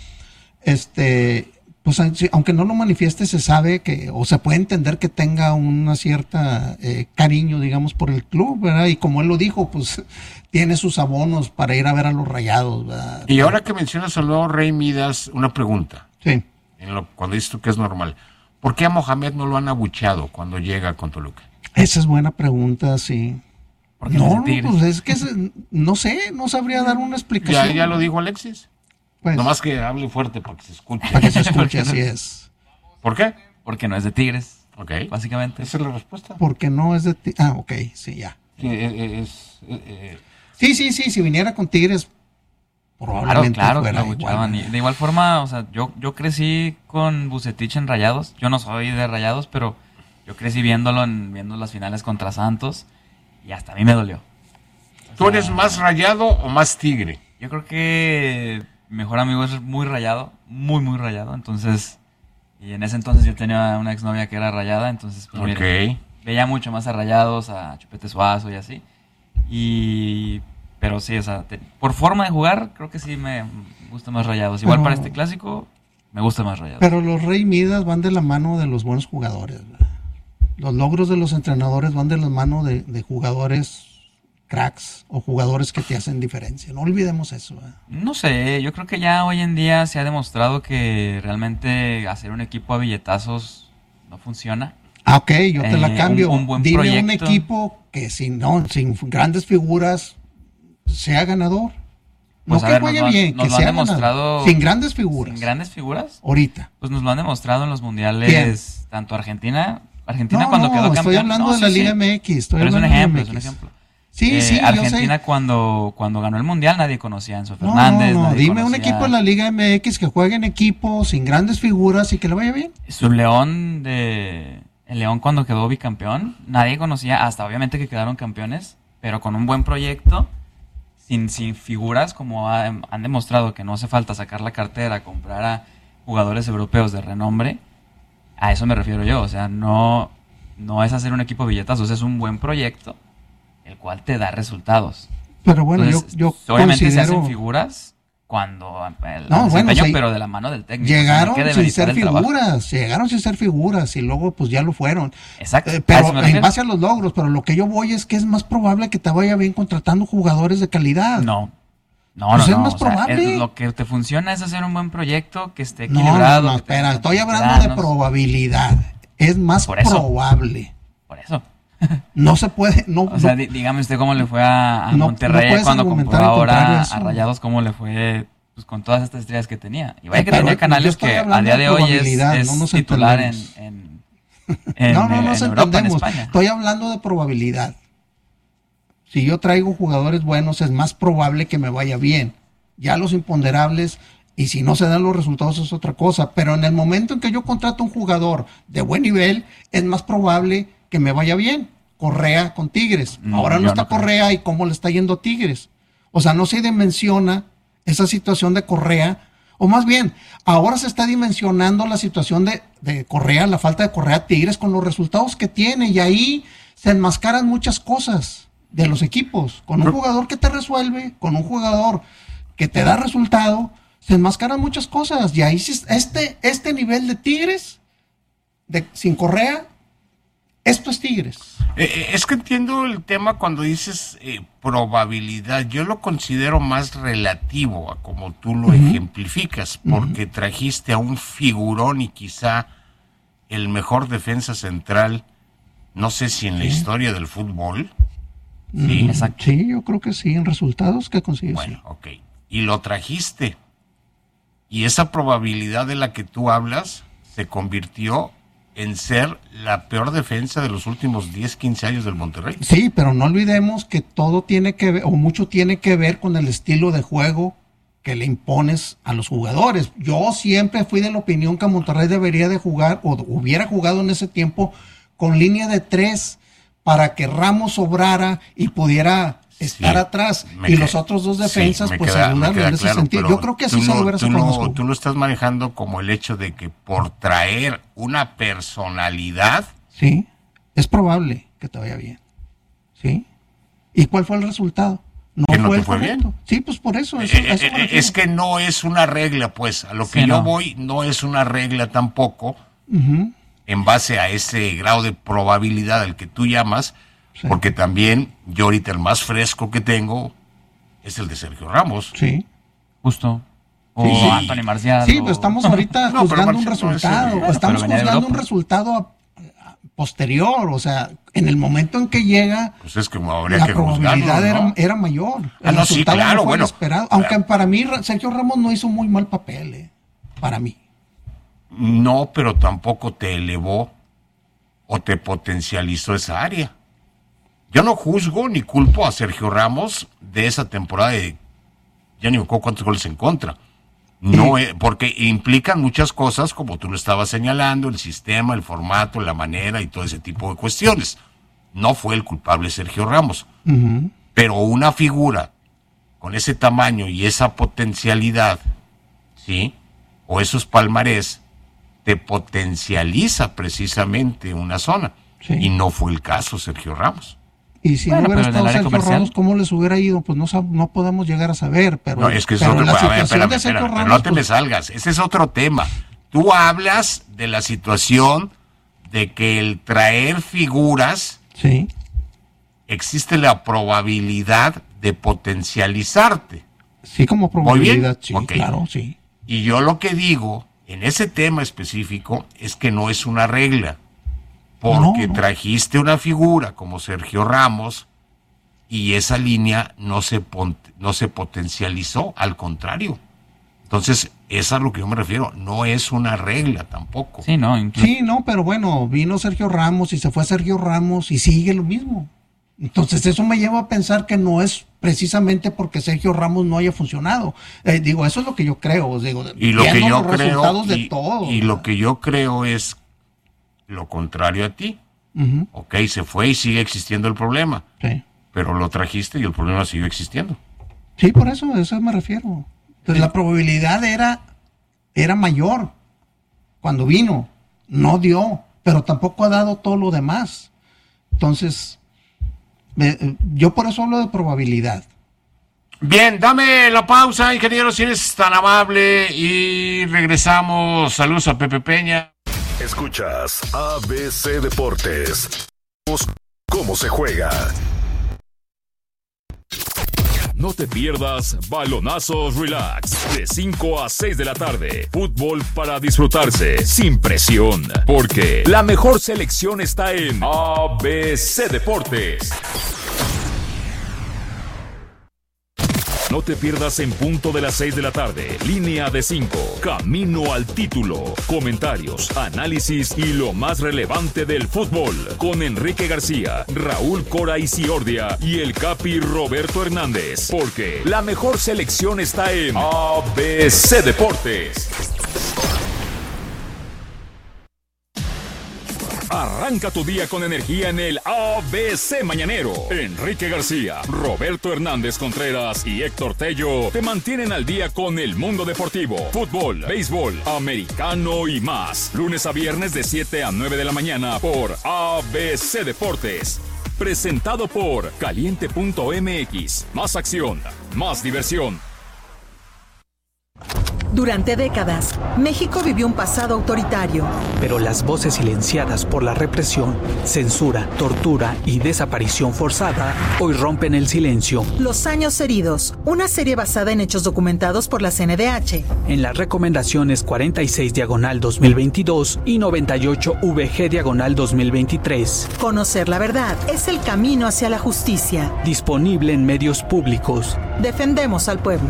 Este... pues aunque no lo manifieste, se sabe que, o se puede entender que tenga una cierta eh, cariño, digamos, por el club, ¿verdad? Y como él lo dijo, pues tiene sus abonos para ir a ver a los Rayados, ¿verdad? Y ahora que mencionas al nuevo Rey Midas, una pregunta. Sí. En lo, cuando dices tú que es normal, ¿por qué a Mohamed no lo han abucheado cuando llega con Toluca? Esa es buena pregunta, sí. ¿Por qué no, pues es que, no sé, no sabría dar una explicación. Ya, ya lo dijo Alexis. Pues, nomás que hable fuerte para que se escuche. Para que se escuche, así es. ¿Por qué? Porque no es de Tigres. Ok. Básicamente. Esa es la respuesta. Porque no es de Tigres. Ah, ok, sí, ya. Sí, es, es, es, sí, sí, sí, si viniera con Tigres, probablemente claro, fuera claro, igual. De igual forma, o sea, yo, yo crecí con Vucetich en Rayados. Yo no soy de Rayados, pero yo crecí viéndolo, en, viendo las finales contra Santos y hasta a mí me dolió. O ¿Tú sea, eres más Rayado o más Tigre? Yo creo que... mi mejor amigo es muy rayado, muy, muy rayado, entonces, y en ese entonces yo tenía una exnovia que era rayada, entonces, pues, okay. mire, veía mucho más a Rayados, a Chupete Suazo y así, y, pero sí, o sea, te, por forma de jugar, creo que sí me gusta más Rayados, igual pero, para este clásico, me gusta más Rayados. Pero los Rey Midas van de la mano de los buenos jugadores, ¿verdad? Los logros de los entrenadores van de la mano de, de jugadores cracks o jugadores que te hacen diferencia. No olvidemos eso. ¿eh? No sé, yo creo que ya hoy en día se ha demostrado que realmente hacer un equipo a billetazos no funciona. Ah, ok, yo te la cambio. Eh, un, un buen Dime proyecto. un equipo que sin, no, sin grandes figuras sea ganador. Pues no a que ver, juegue nos, bien, nos que lo sea han demostrado ganador. Sin grandes figuras. ¿Sin grandes figuras? Ahorita. Pues nos lo han demostrado en los mundiales, Bien. tanto Argentina, Argentina no, cuando no, quedó campeón. Estoy hablando no, de la sí, Liga sí. M X. Estoy Pero es un ejemplo, es un ejemplo. Sí, eh, sí, Argentina yo sé. cuando cuando ganó el mundial nadie conocía a Enzo Fernández. No, no, no. Nadie Dime conocía... un equipo en la Liga M X que juegue en equipo sin grandes figuras y que le vaya bien. Su León de el León cuando quedó bicampeón, nadie conocía, hasta obviamente que quedaron campeones, pero con un buen proyecto, sin sin figuras como ha, han demostrado que no hace falta sacar la cartera, comprar a jugadores europeos de renombre. A eso me refiero yo, o sea, no no es hacer un equipo billetazos, es un buen proyecto el cual te da resultados. Pero bueno, Entonces, yo, yo obviamente considero... se hacen figuras cuando el no, bueno, desempeño, sí. pero de la mano del técnico. Llegaron o sea, sin ser figuras, llegaron sin ser figuras y luego pues ya lo fueron. Exacto. Eh, pero en base a los logros, pero lo que yo voy es que es más probable que te vaya bien contratando jugadores de calidad. No. No, pues no, es no. más o sea, probable. es, lo que te funciona es hacer un buen proyecto que esté No, equilibrado. no, no, espera, estoy hablando de probabilidad. Es más Por eso. probable. Por eso. No se puede, no. O sea, no, dígame usted cómo le fue a, a no, Monterrey no cuando compró ahora a Rayados, cómo le fue pues, con todas estas estrellas que tenía. Y vaya que pero tenía canales que a día de, de hoy es, es no titular en, en, en, no, no, no en se Europa, entendemos. en España. Estoy hablando de probabilidad. Si yo traigo jugadores buenos, es más probable que me vaya bien. Ya los imponderables, y si no se dan los resultados es otra cosa. Pero en el momento en que yo contrato un jugador de buen nivel, es más probable que me vaya bien. Correa con Tigres. No, Ahora no está no creo. Correa y cómo le está yendo a Tigres. O sea, no se dimensiona esa situación de Correa. O más bien, ahora se está dimensionando la situación de, de Correa, la falta de Correa a Tigres con los resultados que tiene. Y ahí se enmascaran muchas cosas de los equipos. Con un jugador que te resuelve, con un jugador que te da resultado, se enmascaran muchas cosas. Y ahí este, este nivel de Tigres, de, sin Correa, esto es Tigres. Eh, es que entiendo el tema cuando dices eh, probabilidad. Yo lo considero más relativo a como tú lo uh-huh. ejemplificas, porque uh-huh. trajiste a un figurón y quizá el mejor defensa central, no sé si en la historia del fútbol. Sí, exacto. Sí, yo creo que sí, en resultados que consigues. Bueno, ok. Y lo trajiste. Y esa probabilidad de la que tú hablas se convirtió en ser la peor defensa de los últimos diez, quince años del Monterrey. Sí, pero no olvidemos que todo tiene que ver, o mucho tiene que ver con el estilo de juego que le impones a los jugadores. Yo siempre fui de la opinión que Monterrey debería de jugar, o hubiera jugado en ese tiempo, con línea de tres, para que Ramos sobrara y pudiera estar sí, atrás, y queda, los otros dos defensas, sí, pues queda, ayudarle en ese claro, sentido. Yo creo que así se lo hubiera sacado. No, tú lo estás manejando como el hecho de que por traer una personalidad... Sí, es probable que te vaya bien. ¿Sí? ¿Y cuál fue el resultado? No ¿Que no fue te el fue correcto. bien? Sí, pues por eso. eso, eh, eso eh, es que no es una regla, pues. A lo que sí, yo no. voy no es una regla tampoco, uh-huh. en base a ese grado de probabilidad al que tú llamas, sí. porque también yo ahorita el más fresco que tengo es el de Sergio Ramos. Sí. Justo. O sí, sí. Anthony Marcial. Sí, o... pues estamos ahorita no, juzgando un resultado. No es estamos juzgando un resultado a, a, posterior, o sea, en el momento en que llega, pues es que habría la que probabilidad juzgarlo, ¿no? era, era mayor. El ah, no, sí, claro, no fue bueno. esperado. Aunque claro. para mí Sergio Ramos no hizo muy mal papel, eh, para mí. No, pero tampoco te elevó o te potencializó esa área. Yo no juzgo ni culpo a Sergio Ramos de esa temporada de, ya ni me acuerdo cuántos goles en contra. No, eh, porque implican muchas cosas, como tú lo estabas señalando, el sistema, el formato, la manera y todo ese tipo de cuestiones. No fue el culpable Sergio Ramos. Uh-huh. Pero una figura con ese tamaño y esa potencialidad, ¿sí? O esos palmarés, te potencializa precisamente una zona. Sí. Y no fue el caso Sergio Ramos. Y si bueno, no hubiera estado Sergio comercial. Ramos, ¿cómo les hubiera ido? Pues no, no podemos llegar a saber. Pero, no, es que es pero otro, la a ver, situación espérame, de Sergio espérame, Ramos, no te pues, me salgas. Ese es otro tema. Tú hablas de la situación de que el traer figuras, sí. existe la probabilidad de potencializarte. Sí, como probabilidad, sí, okay. Claro, sí. Y yo lo que digo en ese tema específico es que no es una regla. Porque no, no. trajiste una figura como Sergio Ramos y esa línea no se, pon- no se potencializó, al contrario. Entonces, eso es a lo que yo me refiero. No es una regla tampoco. Sí, no, incluso. Sí, no, pero bueno, vino Sergio Ramos y se fue Sergio Ramos y sigue lo mismo. Entonces, eso me lleva a pensar que no es precisamente porque Sergio Ramos no haya funcionado. Eh, digo, eso es lo que yo creo. Digo, y lo que yo los creo, de y, todo, y lo que yo creo es lo contrario a ti. Uh-huh. Ok, se fue y sigue existiendo el problema. Sí. Pero lo trajiste y el problema siguió existiendo. Sí, por eso, a eso me refiero. Entonces, sí. La probabilidad era, era mayor cuando vino. No dio, pero tampoco ha dado todo lo demás. Entonces, eh, yo por eso hablo de probabilidad. Bien, dame la pausa, ingeniero, si eres tan amable, y regresamos. Saludos a Pepe Peña. Escuchas A B C Deportes. ¿Cómo se juega? No te pierdas Balonazos Relax, de cinco a seis de la tarde. Fútbol para disfrutarse, sin presión. Porque la mejor selección está en A B C Deportes. No te pierdas en punto de las seis de la tarde. Línea de cinco. Camino al título. Comentarios, análisis y lo más relevante del fútbol. Con Enrique García, Raúl Cora Isiordia y el Capi Roberto Hernández. Porque la mejor selección está en A B C Deportes. Arranca tu día con energía en el A B C Mañanero. Enrique García, Roberto Hernández Contreras y Héctor Tello te mantienen al día con el mundo deportivo, fútbol, béisbol, americano y más. Lunes a viernes de siete a nueve de la mañana por A B C Deportes. Presentado por Caliente punto M X. Más acción, más diversión. Durante décadas, México vivió un pasado autoritario. Pero las voces silenciadas por la represión, censura, tortura y desaparición forzada hoy rompen el silencio. Los años heridos, una serie basada en hechos documentados por la C N D H. En las recomendaciones cuarenta y seis diagonal dos mil veintidós y noventa y ocho V G diagonal dos mil veintitrés. Conocer la verdad es el camino hacia la justicia. Disponible en medios públicos. Defendemos al pueblo.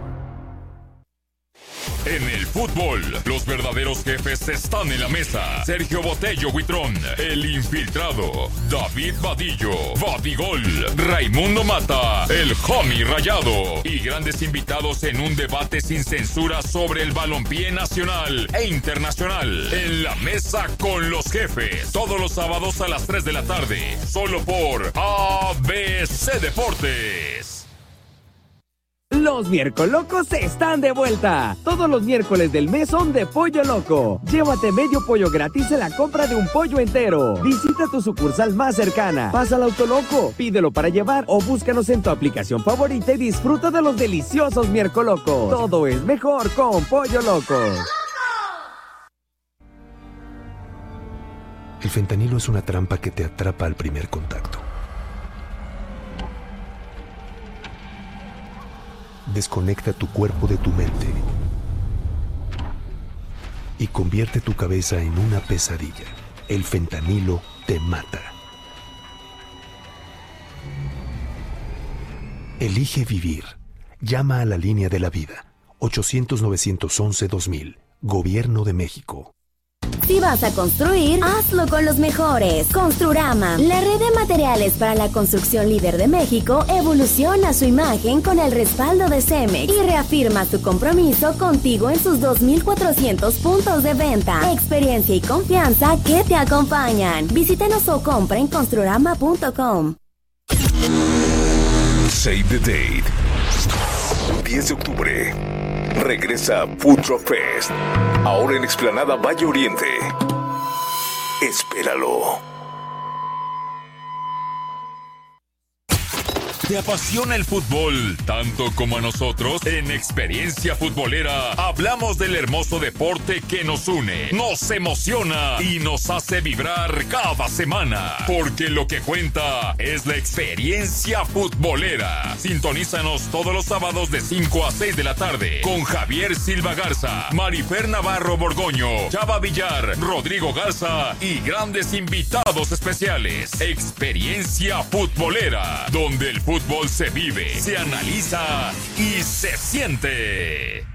En el fútbol, los verdaderos jefes están en la mesa. Sergio Botello Huitrón, el infiltrado. David Vadillo, Badigol. Raimundo Mata, el homie rayado. Y grandes invitados en un debate sin censura sobre el balompié nacional e internacional. En la mesa con los jefes. Todos los sábados a las tres de la tarde. Solo por A B C Deportes. Los Miercolocos están de vuelta. Todos los miércoles del mes son de Pollo Loco. Llévate medio pollo gratis en la compra de un pollo entero. Visita tu sucursal más cercana. Pasa al Autoloco, pídelo para llevar o búscanos en tu aplicación favorita y disfruta de los deliciosos Miercolocos. Todo es mejor con Pollo Loco. El fentanilo es una trampa que te atrapa al primer contacto. Desconecta tu cuerpo de tu mente y convierte tu cabeza en una pesadilla. El fentanilo te mata. Elige vivir. Llama a la línea de la vida. ochocientos, novecientos once, dos mil. Gobierno de México. Si vas a construir, hazlo con los mejores. Construrama, la red de materiales para la construcción líder de México, evoluciona su imagen con el respaldo de Cemex y reafirma su compromiso contigo en sus dos mil cuatrocientos puntos de venta. Experiencia y confianza que te acompañan. Visítanos o compra en construrama punto com. Save the date. diez de octubre. Regresa Food Truck Fest. Ahora en Explanada Valle Oriente. Espéralo. ¿Te apasiona el fútbol tanto como a nosotros? En Experiencia Futbolera hablamos del hermoso deporte que nos une, nos emociona y nos hace vibrar cada semana. Porque lo que cuenta es la experiencia futbolera. Sintonízanos todos los sábados de cinco a seis de la tarde con Javier Silva Garza, Marifer Navarro Borgoño, Chava Villar, Rodrigo Garza y grandes invitados especiales. Experiencia Futbolera, donde el fútbol Fútbol se vive, se analiza y se siente.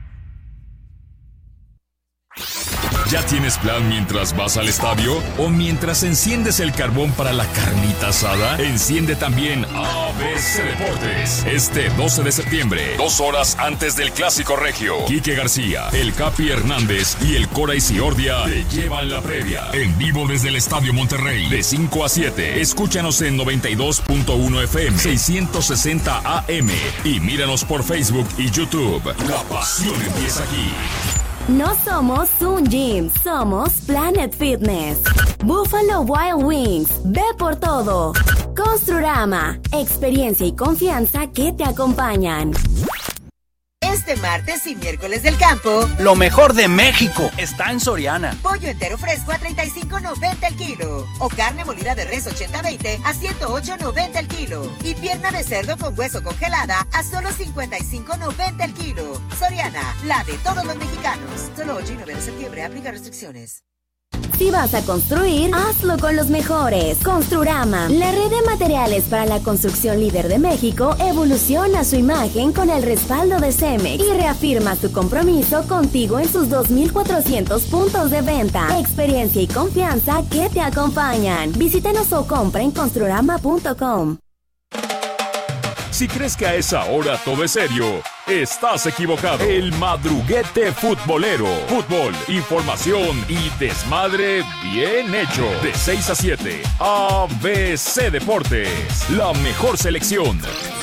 ¿Ya tienes plan mientras vas al estadio? ¿O mientras enciendes el carbón para la carnita asada? Enciende también A B C Deportes. Este doce de septiembre, dos horas antes del Clásico Regio. Quique García, el Capi Hernández y el Cora Isiordia te llevan la previa. En vivo desde el Estadio Monterrey, de cinco a siete. Escúchanos en noventa y dos punto uno F M, seiscientos sesenta A M. Y míranos por Facebook y YouTube. La pasión empieza aquí. No somos Sun Gym, somos Planet Fitness. Buffalo Wild Wings, ve por todo. Construrama, experiencia y confianza que te acompañan. Este martes y miércoles del campo, lo mejor de México está en Soriana. Pollo entero fresco a treinta y cinco noventa el kilo. O carne molida de res ochenta veinte a ciento ocho noventa el kilo. Y pierna de cerdo con hueso congelada a solo cincuenta y cinco noventa el kilo. Soriana, la de todos los mexicanos. Solo ocho y nueve de septiembre, aplica restricciones. Si vas a construir, hazlo con los mejores. Construrama, la red de materiales para la construcción líder de México, evoluciona su imagen con el respaldo de Cemex y reafirma su compromiso contigo en sus dos mil cuatrocientos puntos de venta. Experiencia y confianza que te acompañan. Visítanos o compra en construrama punto com. Si crees que a esa hora todo es serio, estás equivocado. El madruguete futbolero. Fútbol, información y desmadre bien hecho. De seis a siete, A B C Deportes. La mejor selección.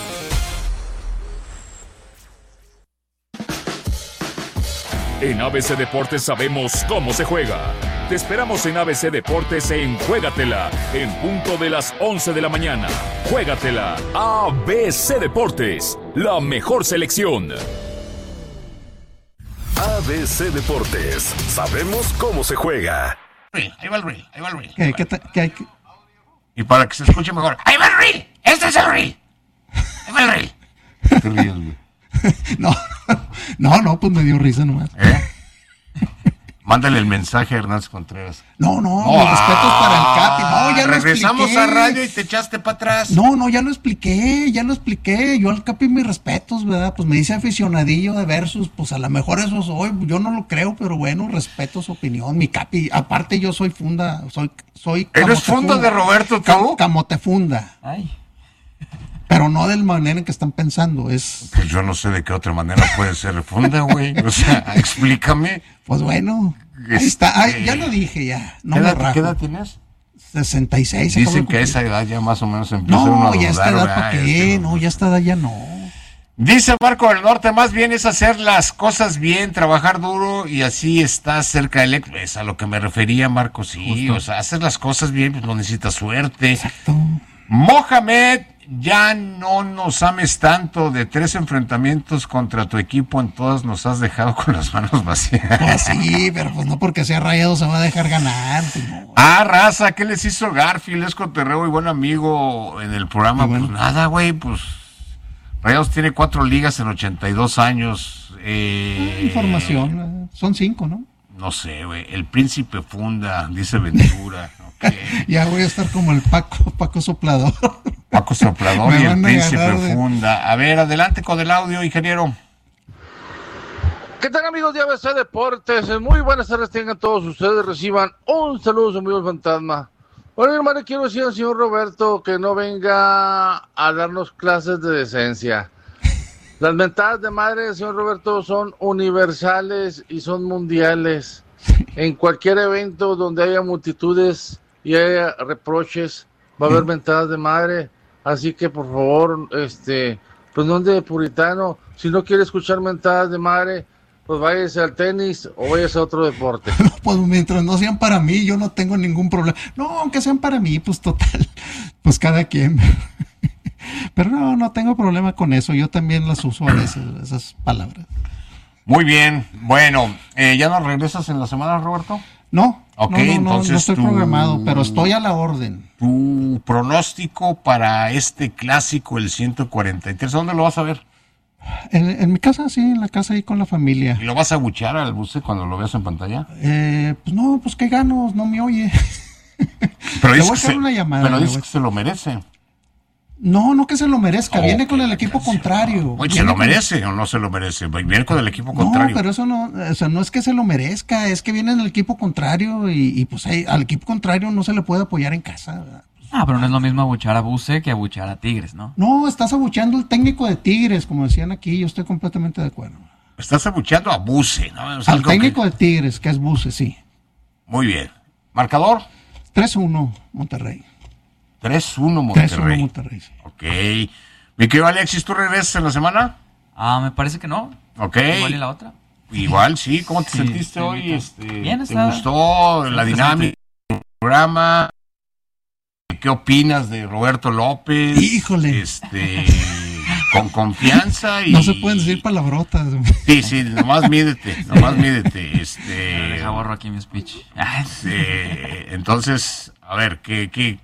En A B C Deportes sabemos cómo se juega. Te esperamos en A B C Deportes en Juégatela, en punto de las once de la mañana. Juégatela, A B C Deportes, la mejor selección. A B C Deportes. Sabemos cómo se juega. Ahí va el reel, ahí va el reel. ¿Qué, qué, te- qué hay que- Y para que se escuche mejor, ¡ahí va el reel! ¡Este es el reel! ¡Ahí va el reel! ¿Qué ríes, güey? No, no, no, pues me dio risa nomás. ¿Eh? Mándale el mensaje a Hernández Contreras. No, no, mis respetos para el Capi. No, ya lo Regresamos expliqué. a radio y te echaste para atrás. No, no, ya lo expliqué, ya lo expliqué. Yo al Capi mis respetos, ¿verdad? Pues me dice aficionadillo de Versus, pues a lo mejor eso soy. Yo no lo creo, pero bueno, respeto su opinión. Mi Capi, aparte yo soy funda, soy, soy ¿Eres funda de Roberto, tú? Camotefunda. Ay. Pero no de la manera en que están pensando, es... Pues yo no sé de qué otra manera puede ser funda, güey. O sea, explícame. Pues bueno, ahí Este, está, ay, ya lo dije ya. No ¿Qué me edad, rajo. ¿Qué edad tienes? sesenta y seis. acabo Dicen de que a cumplir. esa edad ya más o menos empieza uno No, a ya esta dudar, edad para ¿verdad? qué, Este, no, ya esta edad ya no. Dice Marco del Norte, más bien es hacer las cosas bien, trabajar duro y así estás cerca del éxito. Es a lo que me refería, Marco, sí. Justo. O sea, hacer las cosas bien, pues no necesitas suerte. Exacto. Mohamed, ya no nos ames tanto. De tres enfrentamientos contra tu equipo, en todas nos has dejado con las manos vacías. Pues sí, pero pues no porque sea Rayado se va a dejar ganar. Pues no. Ah, raza, ¿qué les hizo Garfield? Es coterreo y buen amigo en el programa. Bueno. Pues nada, güey, pues Rayados tiene cuatro ligas en ochenta y dos años. Eh, Información, eh, son cinco, ¿no? No sé, güey. El príncipe funda, dice Ventura. Okay. Ya voy a estar como el Paco, Paco Soplador. Paco Soplador Me y el van a príncipe agarrar de- funda. A ver, adelante con el audio, ingeniero. ¿Qué tal, amigos de A B C Deportes? Muy buenas tardes tengan todos ustedes. Reciban un saludo, su amigo el fantasma. Bueno, hermano, quiero decir al señor Roberto que no venga a darnos clases de decencia. Las mentadas de madre, señor Roberto, son universales y son mundiales. En cualquier evento donde haya multitudes y haya reproches, va a haber mentadas de madre. Así que, por favor, este, pues no ande de puritano. Si no quiere escuchar mentadas de madre, pues váyase al tenis o váyase a otro deporte. Pues mientras no sean para mí, yo no tengo ningún problema. No, aunque sean para mí, pues total, pues cada quien. Pero no, no tengo problema con eso. Yo también las uso a veces, esas palabras. Muy bien. Bueno, eh, ¿ya no regresas en la semana, Roberto? No, Ok, no, no, no, entonces no estoy tu- programado, pero estoy a la orden. Tu pronóstico para este clásico, el ciento cuarenta y tres, ¿dónde lo vas a ver? En, en mi casa, sí, en la casa ahí con la familia. ¿Y lo vas a buchear al buce cuando lo veas en pantalla? Eh, pues no, pues qué ganos, no me oye. Pero Le dices voy a que, echar se, una llamada, pero le dices voy a- que se lo merece. No, no que se lo merezca, Oh, viene con el equipo contrario. Oye, ¿se Viene lo con- merece o no se lo merece? Viene con el equipo No, contrario. pero eso no, o sea, no es que se lo merezca, es que viene en el equipo contrario y, y, pues ahí, al equipo contrario no se le puede apoyar en casa, ¿verdad? Ah, pero no es lo mismo abuchar a Buse que abuchar a Tigres, ¿no? No, estás abucheando al técnico de Tigres, como decían aquí, yo estoy completamente de acuerdo. Estás abucheando a Buse, ¿no? Es Al algo técnico que- de Tigres, que es Buse, sí. Muy bien. ¿Marcador? tres uno, Monterrey. tres uno tres uno Monterrey. Monterrey, sí. Ok. Mi querido Alexis, ¿tú regresas en la semana? Ah, me parece que no. Ok. Igual y la otra. Igual, sí. ¿Cómo te Sí, sentiste sí, hoy? ahorita. Este, Bien, ¿Te está- gustó la está dinámica del programa? ¿Qué opinas de Roberto López? Híjole. Este, con confianza y... No se pueden decir palabrotas. Sí, sí, nomás mídete, nomás mídete. Ya Este, deja borro aquí mi speech. este, entonces, a ver, ¿qué, qué,